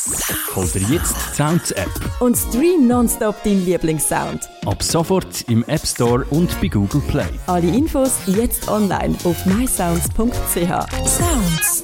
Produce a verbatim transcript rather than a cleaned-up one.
Hol dir jetzt die Sounds App und stream nonstop deinen Lieblingssound. ab sofort im App Store und bei Google Play. Alle Infos jetzt online auf my sounds punkt c h. Sounds